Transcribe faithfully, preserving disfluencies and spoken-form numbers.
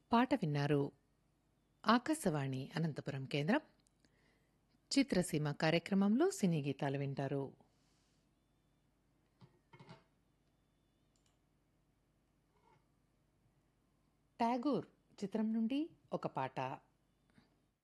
పాట విన్నారు. ఆకాశవాణి అనంతపురం కేంద్రం చిత్రసీమ కార్యక్రమంలో సినీ గీతాలు వింటారు. టాగోర్ చిత్రం నుండి ఒక పాట.